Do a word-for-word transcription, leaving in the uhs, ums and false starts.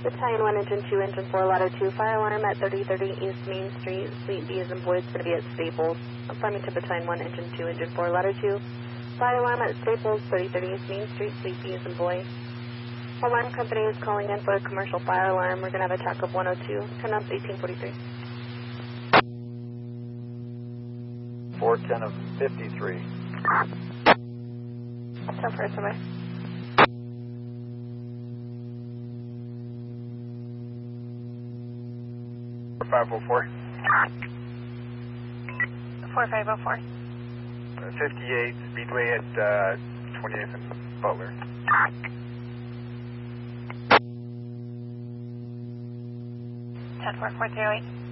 Battalion one, Engine two, Engine four, Ladder two, fire alarm at thirty thirty East Main Street, Suite B as in boy, it's going to be at Staples. Affirming to Battalion one, Engine two, Engine four, Ladder two, fire alarm at Staples, thirty thirty East Main Street, Suite B as in boy. Alarm company is calling in for a commercial fire alarm. We're going to have a track of one oh two, turn up eighteen forty-three. four ten of fifty-three. So first away. five oh four. four five oh four. fifty-eight, Speedway at uh, twenty-eighth and Butler. ten four four zero eight.